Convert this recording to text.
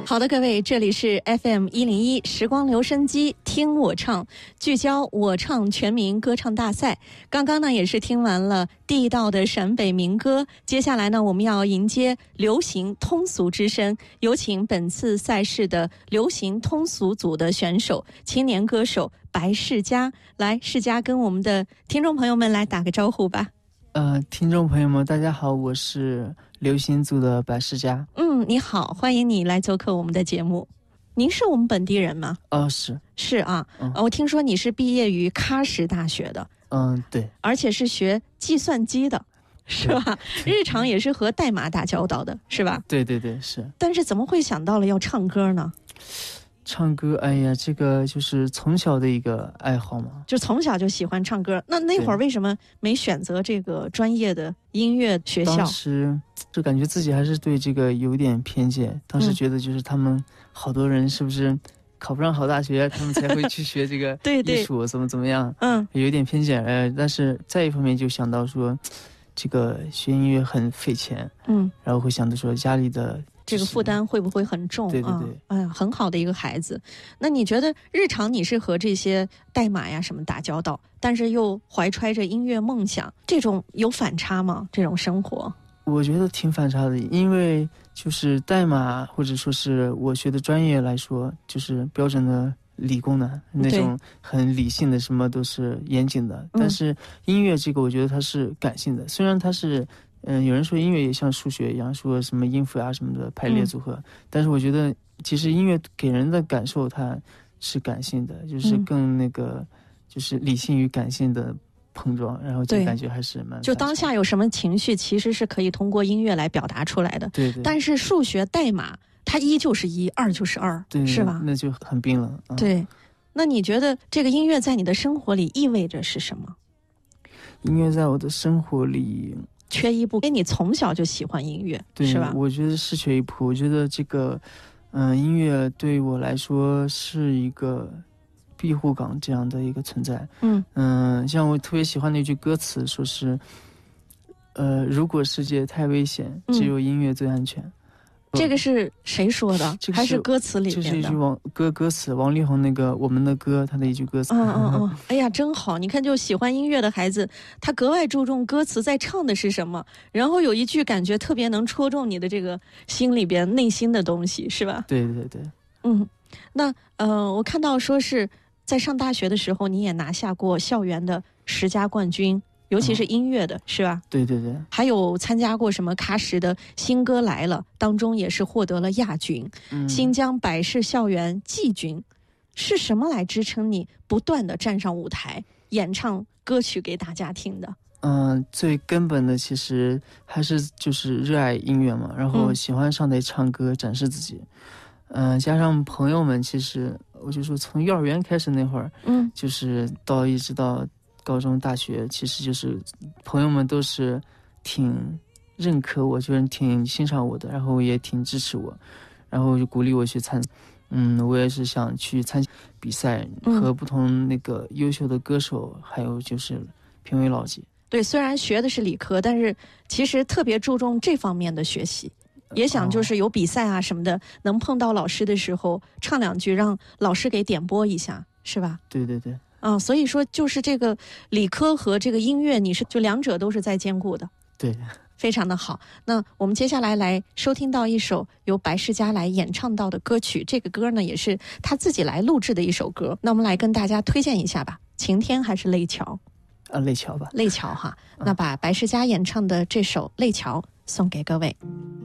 好的，各位，这里是 FM101时光留声机，听我唱，聚焦我唱全民歌唱大赛。刚刚呢也是听完了地道的陕北民歌，接下来呢我们要迎接流行通俗之声，有请本次赛事的流行通俗组的选手，青年歌手白世佳。来，世佳跟我们的听众朋友们来打个招呼吧。 听众朋友们大家好，我是流行组的白世佳。 你好，欢迎你来做客我们的节目。您是我们本地人吗？是啊。我听说你是毕业于喀什大学的。 对， 而且是学计算机的，是吧？日常也是和代码打交道的，是吧？ 对对对，是。 但是怎么会想到了要唱歌呢？ 唱歌，哎呀，这个就是从小的一个爱好嘛， 就从小就喜欢唱歌。那会儿为什么没选择这个专业的音乐学校？ 当时就感觉自己还是对这个有点偏见，当时觉得就是他们好多人是不是考不上好大学，他们才会去学这个艺术，怎么样？有点偏见。但是再一方面就想到说，这个学音乐很费钱，然后会想到说家里的这个负担会不会很重？ 对对对， 很好的一个孩子。那你觉得日常你是和这些代码呀什么打交道，但是又怀揣着音乐梦想，这种有反差吗？这种生活？ 我觉得挺反差的，因为就是代码或者说是我学的专业来说，就是标准的理工男，那种很理性的，什么都是严谨的。但是音乐这个，我觉得它是感性的，虽然它是。有人说音乐也像数学一样，说什么音符啊什么的排列组合，但是我觉得其实音乐给人的感受它是感性的，就是更那个就是理性与感性的碰撞，然后就感觉还是蛮就当下有什么情绪其实是可以通过音乐来表达出来的。 对对。 但是数学代码它一就是一，二就是二， 对， 是吧？ 那就很冰冷。 对。那你觉得这个音乐在你的生活里意味着是什么？ 音乐在我的生活里缺一不可，因为你从小就喜欢音乐，是吧？ 我觉得是缺一不可。我觉得这个，音乐对我来说是一个庇护港这样的一个存在。像我特别喜欢那句歌词，说是，如果世界太危险，只有音乐最安全。 这个是谁说的？还是歌词里面的？ 就是一句歌词，王力宏那个《我们的歌》，他的一句歌词。 哎呀，真好！你看，就喜欢音乐的孩子，他格外注重歌词在唱的是什么，然后有一句感觉特别能戳中你的这个心里边内心的东西，是吧？ 对对对。 那我看到说是在上大学的时候，你也拿下过校园的10佳冠军。尤其是音乐的，是吧？ 对对对。 还有参加过什么喀什的新歌来了，当中也是获得了亚军。新疆百世校园季军。是什么来支撑你不断的站上舞台演唱歌曲给大家听的？ 最根本的其实还是就是热爱音乐嘛，然后喜欢上台唱歌展示自己。加上朋友们，其实我就说从幼儿园开始那会儿，就是一直到高中大学，其实就是朋友们都是挺认可我，就是挺欣赏我的，然后也挺支持我，然后就鼓励我去参我也是想去参加比赛，和不同那个优秀的歌手还有就是评委老姐。 对，虽然学的是理科，但是其实特别注重这方面的学习，也想就是有比赛啊什么的，能碰到老师的时候唱2句，让老师给点拨一下，是吧？ 对对对。 所以说就是这个理科和这个音乐，你是就2者都是在兼顾的。 对， 非常的好。那我们接下来收听到一首由白世佳来演唱到的歌曲，这个歌呢也是他自己来录制的一首歌。那我们来跟大家推荐一下吧，晴天还是泪桥？ 泪桥吧。 泪桥哈。那把白世佳演唱的这首泪桥送给各位。